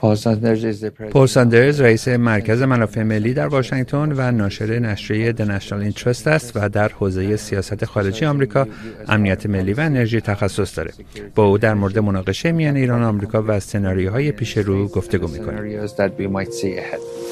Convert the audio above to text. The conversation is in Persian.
پول ساندرز رئیس مرکز منافع ملی در واشنگتن و ناشر نشریه The National Interest است و در حوزه سیاست خارجی آمریکا، امنیت ملی و انرژی تخصص دارد. با او در مورد مناقشه میان ایران و آمریکا و سناریوهای پیش رو گفتگو می‌کنیم.